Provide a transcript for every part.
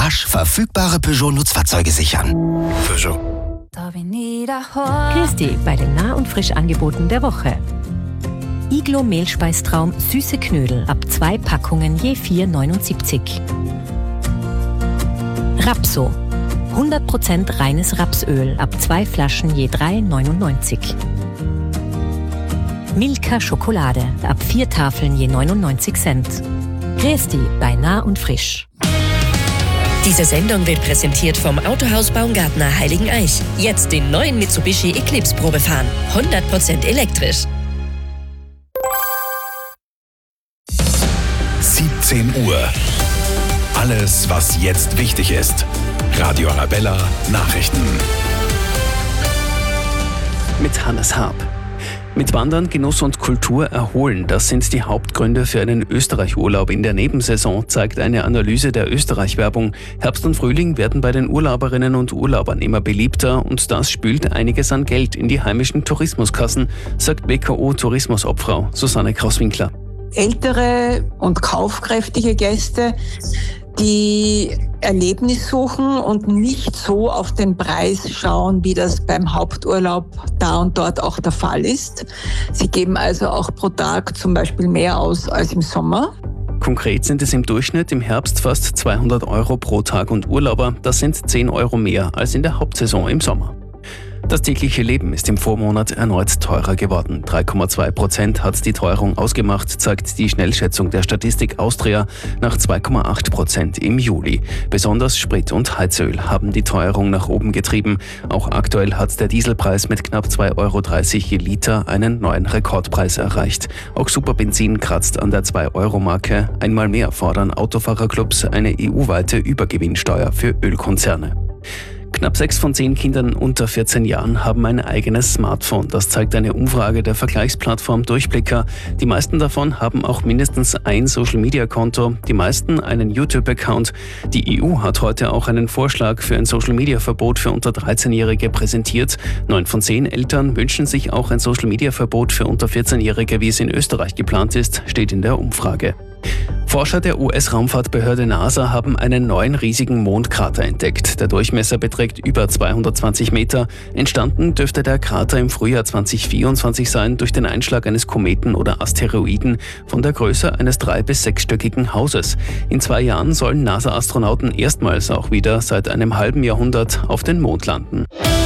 rasch verfügbare Peugeot-Nutzfahrzeuge sichern. Peugeot. Grüß dich bei den Nah- und Frischangeboten der Woche. Iglo Mehlspeistraum süße Knödel ab 2 Packungen je 4,79. Rapso 100% reines Rapsöl ab 2 Flaschen je 3,99. Milka Schokolade ab 4 Tafeln je 99 Cent. Grüß dich bei Nah und Frisch. Diese Sendung wird präsentiert vom Autohaus Baumgartner Heiligeneich. Jetzt den neuen Mitsubishi Eclipse Probe fahren. 100% elektrisch. 17 Uhr. Alles, was jetzt wichtig ist. Radio Arabella Nachrichten. Mit Hannes Haab. Mit Wandern, Genuss und Kultur erholen, das sind die Hauptgründe für einen Österreich-Urlaub in der Nebensaison, zeigt eine Analyse der Österreich-Werbung. Herbst und Frühling werden bei den Urlauberinnen und Urlaubern immer beliebter und das spült einiges an Geld in die heimischen Tourismuskassen, sagt WKO-Tourismusobfrau Susanne Krauswinkler. Ältere und kaufkräftige Gäste, die Erlebnis suchen und nicht so auf den Preis schauen, wie das beim Haupturlaub da und dort auch der Fall ist. Sie geben also auch pro Tag zum Beispiel mehr aus als im Sommer. Konkret sind es im Durchschnitt im Herbst fast 200 € pro Tag und Urlauber. Das sind 10 € mehr als in der Hauptsaison im Sommer. Das tägliche Leben ist im Vormonat erneut teurer geworden. 3,2% hat die Teuerung ausgemacht, zeigt die Schnellschätzung der Statistik Austria nach 2,8% im Juli. Besonders Sprit und Heizöl haben die Teuerung nach oben getrieben. Auch aktuell hat der Dieselpreis mit knapp 2,30 € je Liter einen neuen Rekordpreis erreicht. Auch Superbenzin kratzt an der 2-Euro-Marke. Einmal mehr fordern Autofahrerclubs eine EU-weite Übergewinnsteuer für Ölkonzerne. Knapp 6 von 10 Kindern unter 14 Jahren haben ein eigenes Smartphone. Das zeigt eine Umfrage der Vergleichsplattform Durchblicker. Die meisten davon haben auch mindestens ein Social-Media-Konto, die meisten einen YouTube-Account. Die EU hat heute auch einen Vorschlag für ein Social-Media-Verbot für unter 13-Jährige präsentiert. 9 von 10 Eltern wünschen sich auch ein Social-Media-Verbot für unter 14-Jährige, wie es in Österreich geplant ist, steht in der Umfrage. Forscher der US-Raumfahrtbehörde NASA haben einen neuen riesigen Mondkrater entdeckt. Der Durchmesser beträgt über 220 Meter. Entstanden dürfte der Krater im Frühjahr 2024 sein durch den Einschlag eines Kometen oder Asteroiden von der Größe eines 3- bis 6-stöckigen Hauses. In 2 Jahren sollen NASA-Astronauten erstmals auch wieder seit einem halben Jahrhundert auf den Mond landen.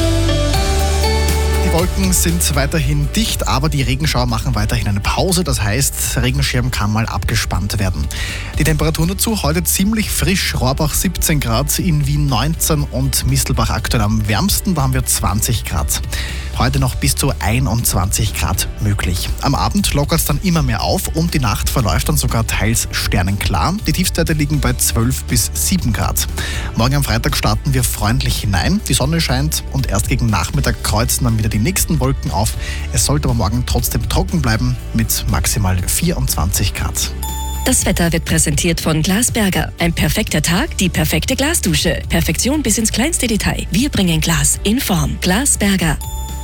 Die Wolken sind weiterhin dicht, aber die Regenschauer machen weiterhin eine Pause. Das heißt, Regenschirm kann mal abgespannt werden. Die Temperaturen dazu heute ziemlich frisch. Rohrbach 17 Grad, in Wien 19 und Mistelbach aktuell am wärmsten, da haben wir 20 Grad. Heute noch bis zu 21 Grad möglich. Am Abend lockert es dann immer mehr auf und die Nacht verläuft dann sogar teils sternenklar. Die Tiefstwerte liegen bei 12 bis 7 Grad. Morgen am Freitag starten wir freundlich hinein. Die Sonne scheint und erst gegen Nachmittag kreuzen dann wieder die nächsten Wolken auf. Es sollte aber morgen trotzdem trocken bleiben mit maximal 24 Grad. Das Wetter wird präsentiert von Glasberger. Ein perfekter Tag, die perfekte Glasdusche. Perfektion bis ins kleinste Detail. Wir bringen Glas in Form. Glasberger.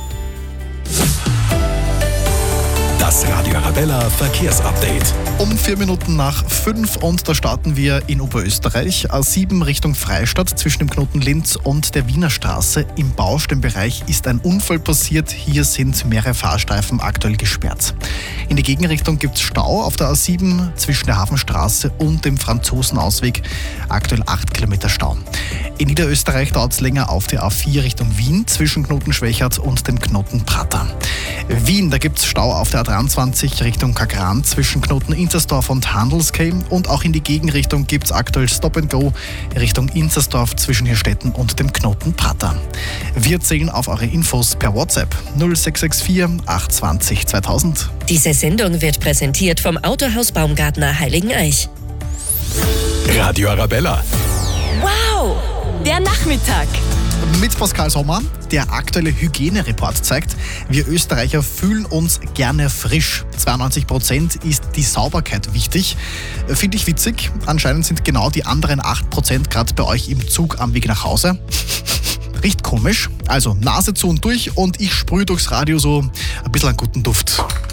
Das Radio Arabella Verkehrsupdate. Um 4 Minuten nach 5 und da starten wir in Oberösterreich. A7 Richtung Freistadt zwischen dem Knoten Linz und der Wiener Straße. Im Baustellenbereich ist ein Unfall passiert. Hier sind mehrere Fahrstreifen aktuell gesperrt. In die Gegenrichtung gibt es Stau auf der A7 zwischen der Hafenstraße und dem Franzosenausweg. Aktuell 8 Kilometer Stau. In Niederösterreich dauert es länger auf der A4 Richtung Wien zwischen Knoten Schwächert und dem Knoten Prater. Wien, da gibt es Stau auf der A23 Richtung Kagran zwischen Knoten Inzersdorf und Handelskeim und auch in die Gegenrichtung gibt es aktuell Stop and Go Richtung Inzersdorf zwischen Hirstetten und dem Knoten Prater. Wir zählen auf eure Infos per WhatsApp 0664 820 2000. Diese Sendung wird präsentiert vom Autohaus Baumgartner Heiligeneich. Radio Arabella. Wow! Der Nachmittag. Mit Pascal Sommer. Der aktuelle Hygienereport zeigt, wir Österreicher fühlen uns gerne frisch. 92% ist die Sauberkeit wichtig. Finde ich witzig. Anscheinend sind genau die anderen 8% gerade bei euch im Zug am Weg nach Hause. Riecht komisch. Also Nase zu und durch und ich sprühe durchs Radio so ein bisschen einen guten Duft.